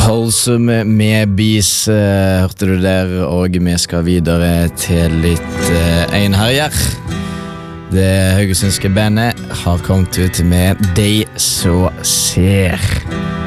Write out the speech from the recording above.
Holsum med Bees hørte du der, og vi skal videre til litt Einherjar. Det haugesundske bandet har kommet ut med De Så Ser.